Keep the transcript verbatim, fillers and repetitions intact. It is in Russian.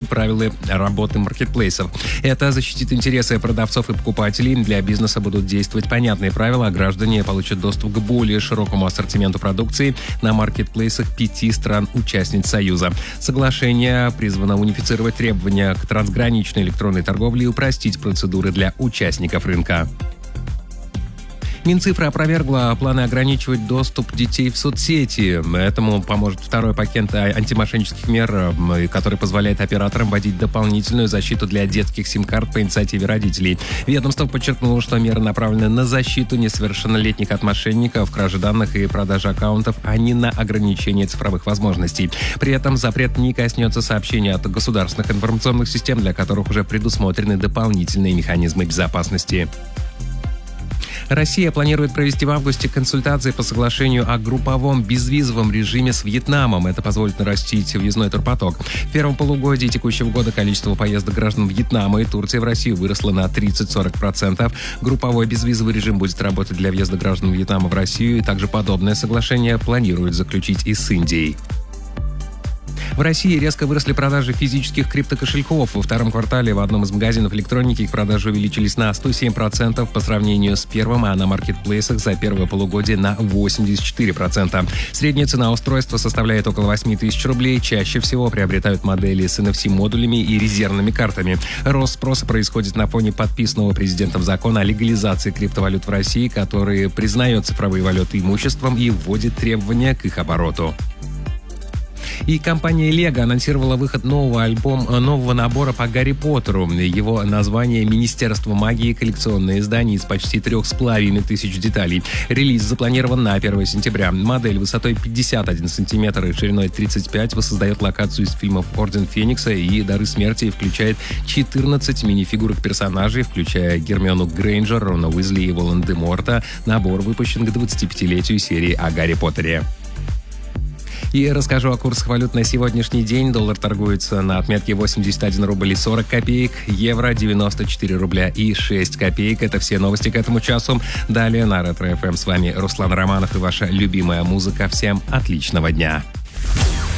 правила работы маркетплейсов. Это защитит интересы продавцов и покупателей. Для бизнеса будут действовать понятные правила, а граждане получат доступ к более широкому ассортименту продукции на маркетплейсах пяти стран-участниц Союза. Соглашение призвано унифицировать требования к трансграничной электронной торговле и упростить процедуры для участников рынка. Минцифра опровергла планы ограничивать доступ детей в соцсети. Этому поможет второй пакет антимошеннических мер, который позволяет операторам вводить дополнительную защиту для детских сим-карт по инициативе родителей. Ведомство подчеркнуло, что меры направлены на защиту несовершеннолетних от мошенников, кражи данных и продажи аккаунтов, а не на ограничение цифровых возможностей. При этом запрет не коснется сообщений от государственных информационных систем, для которых уже предусмотрены дополнительные механизмы безопасности. Россия планирует провести в августе консультации по соглашению о групповом безвизовом режиме с Вьетнамом. Это позволит нарастить въездной турпоток. В первом полугодии текущего года количество поездок граждан Вьетнама и Турции в Россию выросло на тридцать-сорок процентов. Групповой безвизовый режим будет работать для въезда граждан Вьетнама в Россию, и также подобное соглашение планируют заключить и с Индией. В России резко выросли продажи физических криптокошельков. Во втором квартале в одном из магазинов электроники их продажи увеличились на сто семь процентов по сравнению с первым, а на маркетплейсах за первое полугодие на восемьдесят четыре процента. Средняя цена устройства составляет около восемь тысяч рублей. Чаще всего приобретают модели с эн эф си-модулями и резервными картами. Рост спроса происходит на фоне подписанного президентом закона о легализации криптовалют в России, который признает цифровые валюты имуществом и вводит требования к их обороту. И компания Lego анонсировала выход нового альбома, нового набора по Гарри Поттеру. Его название «Министерство магии», коллекционное издание из почти трех с половиной тысяч деталей. Релиз запланирован на первое сентября. Модель высотой пятьдесят один сантиметр и шириной тридцать пять воссоздает локацию из фильмов «Орден Феникса» и «Дары смерти» и включает четырнадцать мини-фигурок персонажей, включая Гермиону Грейнджер, Рона Уизли и Волан-де-Морта. Набор выпущен к двадцатипятилетию серии о Гарри Поттере. И расскажу о курсах валют на сегодняшний день. Доллар торгуется на отметке восемьдесят один рубль и сорок копеек, евро девяносто четыре рубля и шесть копеек. Это все новости к этому часу. Далее на Ретро эф эм с вами Руслан Романов и ваша любимая музыка. Всем отличного дня!